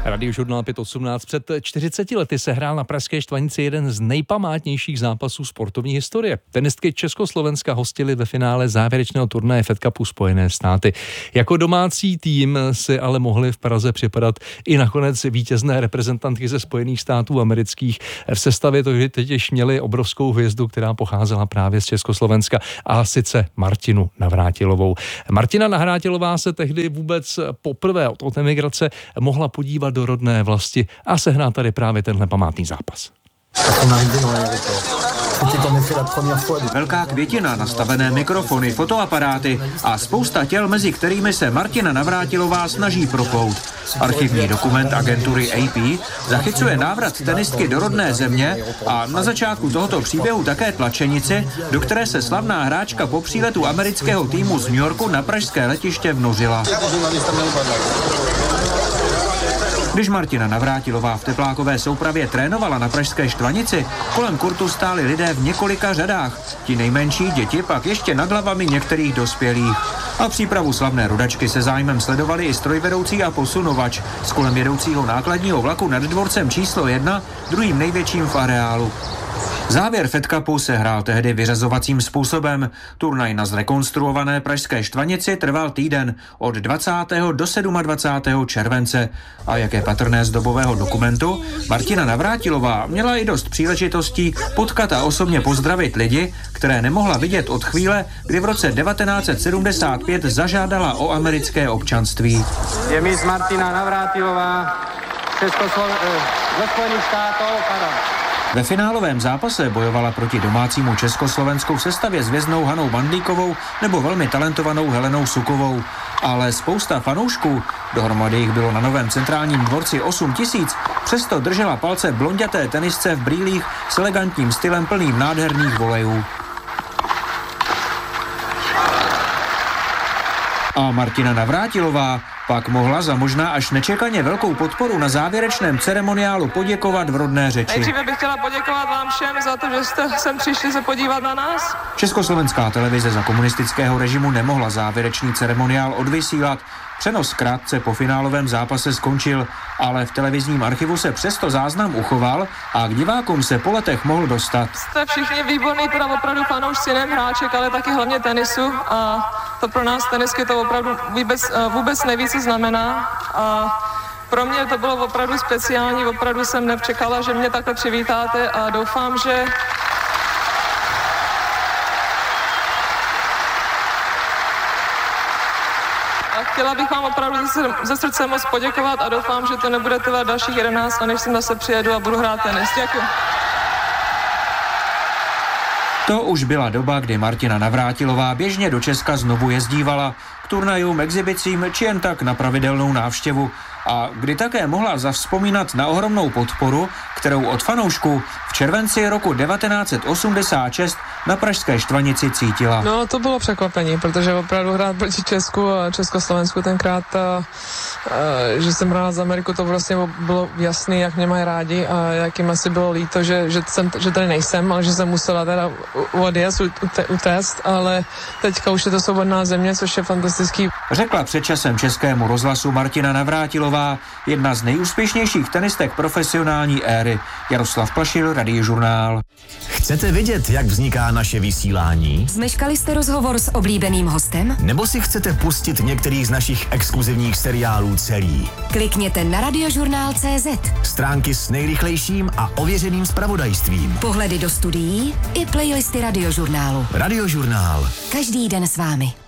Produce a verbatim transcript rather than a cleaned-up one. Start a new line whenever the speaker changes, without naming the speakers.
Radiožurnál pět osmnáct. Před čtyřiceti lety se hrál na pražské Štvanici jeden z nejpamátnějších zápasů sportovní historie. Tenistky Československa hostily ve finále závěrečného turnaje Fed Cupu Spojené státy. Jako domácí tým si ale mohli v Praze připadat i nakonec vítězné reprezentantky ze Spojených států amerických. V sestavě to totiž měli obrovskou hvězdu, která pocházela právě z Československa, a sice Martinu Navrátilovou. Martina Navrátilová se tehdy vůbec poprvé od emigrace mohla podívat do rodné vlasti a sehnat tady právě tenhle památný zápas.
Velká květina, nastavené mikrofony, fotoaparáty a spousta těl, mezi kterými se Martina Navrátilová snaží proplout. Archivní dokument agentury A P zachycuje návrat tenistky do rodné země a na začátku tohoto příběhu také tlačenici, do které se slavná hráčka po příletu amerického týmu z New Yorku na pražské letiště vnořila. Když Martina Navrátilová v teplákové soupravě trénovala na pražské Štvanici, kolem kurtu stáli lidé v několika řadách. Ti nejmenší, děti, pak ještě nad hlavami některých dospělých. A přípravu slavné rodačky se zájmem sledovali i strojvedoucí a posunovač z kolem jedoucího nákladního vlaku nad dvorcem číslo jedna, druhým největším v areálu. Závěr Fed Cupu se hrál tehdy vyřazovacím způsobem. Turnaj na zrekonstruované pražské Štvanici trval týden od dvacátého do dvacátého sedmého července. A jak je patrné z dobového dokumentu, Martina Navrátilová měla i dost příležitostí potkat a osobně pozdravit lidi, které nemohla vidět od chvíle, kdy v roce devatenáct set sedmdesát pět zažádala o americké občanství.
Je miss Martina Navrátilová ze Spojených států, pardon.
Ve finálovém zápase bojovala proti domácímu Československu v sestavě s hvězdnou Hanou Bandlíkovou nebo velmi talentovanou Helenou Sukovou. Ale spousta fanoušků, dohromady jich bylo na Novém centrálním dvorci osm tisíc, přesto držela palce blonďaté tenisce v brýlích s elegantním stylem plným nádherných volejů. A Martina Navrátilová pak mohla za možná až nečekaně velkou podporu na závěrečném ceremoniálu poděkovat v rodné řeči.
Nejdříve bych chtěla poděkovat vám všem za to, že jste sem přišli se podívat na nás.
Československá televize za komunistického režimu nemohla závěrečný ceremoniál odvysílat. Přenos krátce po finálovém zápase skončil, ale v televizním archivu se přesto záznam uchoval a k divákům se po letech mohl dostat.
Jste všichni výborný, teda opravdu fanoušci nejen hráček, ale taky hlavně tenisu, a to pro nás tenisky to opravdu vůbec, vůbec neví, co znamená. A pro mě to bylo opravdu speciální, opravdu jsem nečekala, že mě takhle přivítáte, a doufám, že chtěla bych vám opravdu ze srdce moc poděkovat a doufám, že to nebude trvat dalších jedenáct, a než sem zase přijedu a budu hrát tenis. Děkuji.
To už byla doba, kdy Martina Navrátilová běžně do Česka znovu jezdívala k turnajům, exhibicím či jen tak na pravidelnou návštěvu, a kdy také mohla zavzpomínat na ohromnou podporu, kterou od fanoušků v červenci roku devatenáct set osmdesát šest na pražské Štvanici cítila.
No, to bylo překvapení, protože opravdu hrát proti Česku a Československu tenkrát, a, a, že jsem hrál z Ameriku, to vlastně bylo jasný, jak mě mají rádi a jak jim asi bylo líto, že, že, jsem, že tady nejsem, ale že jsem musela teda odjezd, utéct, ale teďka už je to svobodná země, což je fantastický.
Řekla před časem Českému rozhlasu Martina Navrátilová, jedna z nejúspěšnějších tenistek profesionální éry. Jaroslav Plašil, Radiožurnál.
Chcete vidět, jak vzniká naše vysílání?
Zmeškali jste rozhovor s oblíbeným hostem?
Nebo si chcete pustit některý z našich exkluzivních seriálů celý?
Klikněte na radiožurnál tečka cé zet.
Stránky s nejrychlejším a ověřeným zpravodajstvím.
Pohledy do studií i playlisty Radiožurnálu.
Radiožurnál.
Každý den s vámi.